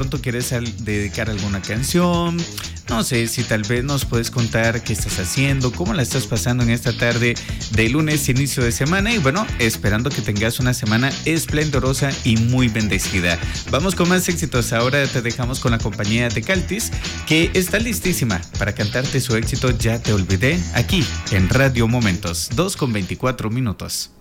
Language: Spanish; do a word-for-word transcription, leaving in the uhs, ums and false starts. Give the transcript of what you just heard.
pronto quieres al- dedicar alguna canción. No sé si tal vez nos puedes contar qué estás haciendo, cómo la estás pasando en esta tarde de lunes, inicio de semana. Y bueno, esperando que tengas una semana esplendorosa y muy bendecida. Vamos con más éxitos. Ahora te dejamos con la compañía de Caltis, que está listísima para cantarte su éxito Ya te olvidé, aquí en Radio Momentos, dos con veinticuatro minutos.